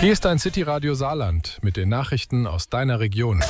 Hier ist dein City-Radio Saarland mit den Nachrichten aus deiner Region.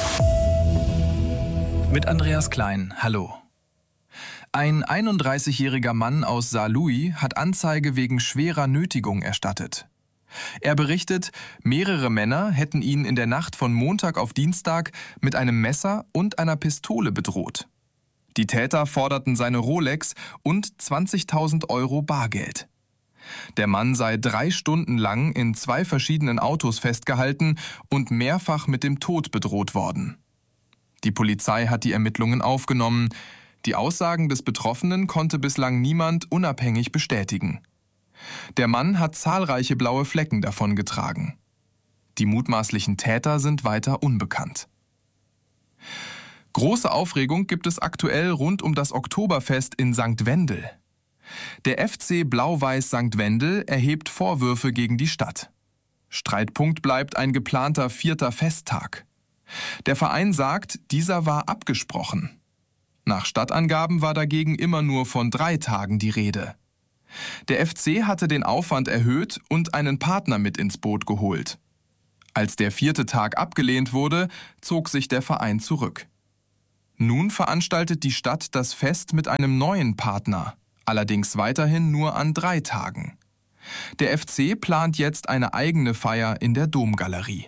Mit Andreas Klein, hallo. Ein 31-jähriger Mann aus Saarlouis hat Anzeige wegen schwerer Nötigung erstattet. Er berichtet, mehrere Männer hätten ihn in der Nacht von Montag auf Dienstag mit einem Messer und einer Pistole bedroht. Die Täter forderten seine Rolex und 20.000 Euro Bargeld. Der Mann sei 3 Stunden lang in 2 verschiedenen Autos festgehalten und mehrfach mit dem Tod bedroht worden. Die Polizei hat die Ermittlungen aufgenommen. Die Aussagen des Betroffenen konnte bislang niemand unabhängig bestätigen. Der Mann hat zahlreiche blaue Flecken davongetragen. Die mutmaßlichen Täter sind weiter unbekannt. Große Aufregung gibt es aktuell rund um das Oktoberfest in St. Wendel. Der FC Blau-Weiß St. Wendel erhebt Vorwürfe gegen die Stadt. Streitpunkt bleibt ein geplanter 4. Festtag. Der Verein sagt, dieser war abgesprochen. Nach Stadtangaben war dagegen immer nur von 3 Tagen die Rede. Der FC hatte den Aufwand erhöht und einen Partner mit ins Boot geholt. Als der 4. Tag abgelehnt wurde, zog sich der Verein zurück. Nun veranstaltet die Stadt das Fest mit einem neuen Partner, allerdings weiterhin nur an 3 Tagen. Der FC plant jetzt eine eigene Feier in der Domgalerie.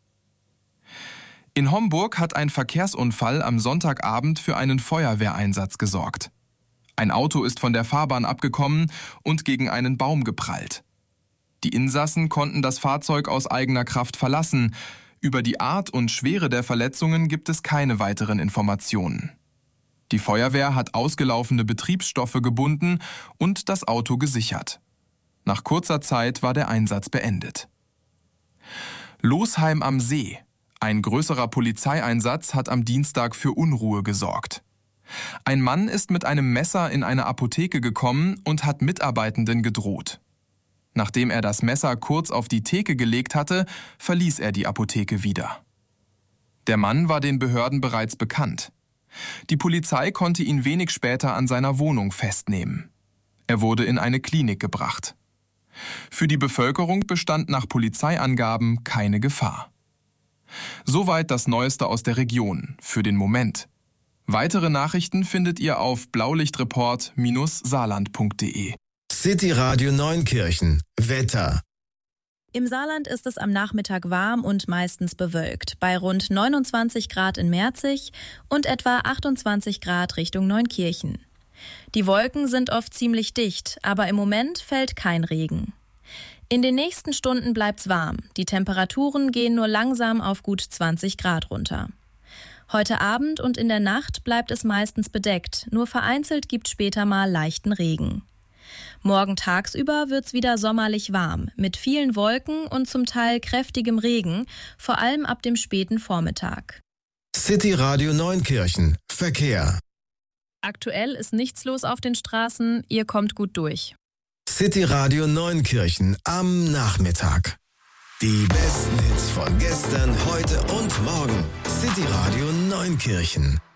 In Homburg hat ein Verkehrsunfall am Sonntagabend für einen Feuerwehreinsatz gesorgt. Ein Auto ist von der Fahrbahn abgekommen und gegen einen Baum geprallt. Die Insassen konnten das Fahrzeug aus eigener Kraft verlassen. Über die Art und Schwere der Verletzungen gibt es keine weiteren Informationen. Die Feuerwehr hat ausgelaufene Betriebsstoffe gebunden und das Auto gesichert. Nach kurzer Zeit war der Einsatz beendet. Losheim am See. Ein größerer Polizeieinsatz hat am Dienstag für Unruhe gesorgt. Ein Mann ist mit einem Messer in eine Apotheke gekommen und hat Mitarbeitenden gedroht. Nachdem er das Messer kurz auf die Theke gelegt hatte, verließ er die Apotheke wieder. Der Mann war den Behörden bereits bekannt. Die Polizei konnte ihn wenig später an seiner Wohnung festnehmen. Er wurde in eine Klinik gebracht. Für die Bevölkerung bestand nach Polizeiangaben keine Gefahr. Soweit das Neueste aus der Region, für den Moment. Weitere Nachrichten findet ihr auf blaulichtreport-saarland.de. City Radio Neunkirchen. Wetter. Im Saarland ist es am Nachmittag warm und meistens bewölkt, bei rund 29 Grad in Merzig und etwa 28 Grad Richtung Neunkirchen. Die Wolken sind oft ziemlich dicht, aber im Moment fällt kein Regen. In den nächsten Stunden bleibt's warm. Die Temperaturen gehen nur langsam auf gut 20 Grad runter. Heute Abend und in der Nacht bleibt es meistens bedeckt, nur vereinzelt gibt später mal leichten Regen. Morgen tagsüber wird's wieder sommerlich warm, mit vielen Wolken und zum Teil kräftigem Regen, vor allem ab dem späten Vormittag. City Radio Neunkirchen. Verkehr. Aktuell ist nichts los auf den Straßen, ihr kommt gut durch. City Radio Neunkirchen am Nachmittag. Die besten Hits von gestern, heute und morgen. City Radio Neunkirchen.